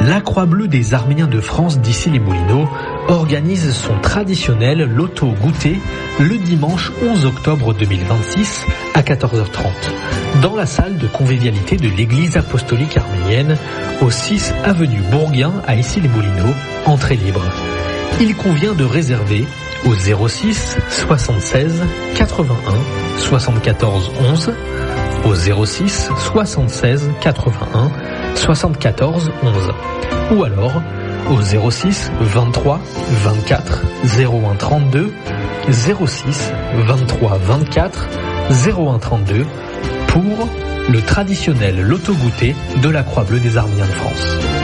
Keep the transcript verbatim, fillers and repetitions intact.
La Croix-Bleue des Arméniens de France d'Issy-les-Moulineaux organise son traditionnel loto goûter le dimanche onze octobre deux mille vingt-six à quatorze heures trente dans la salle de convivialité de l'église apostolique arménienne au six avenue Bourguin à Issy-les-Moulineaux, entrée libre. Il convient de réserver au zéro six soixante-seize quatre-vingt-un soixante-quatorze onze au zéro six soixante-seize quatre-vingt-un soixante-quatorze onze ou alors au zéro six vingt-trois vingt-quatre zéro un trente-deux zéro six vingt-trois vingt-quatre zéro un trente-deux pour le traditionnel loto goûter de la Croix-Bleue des Arméniens de France.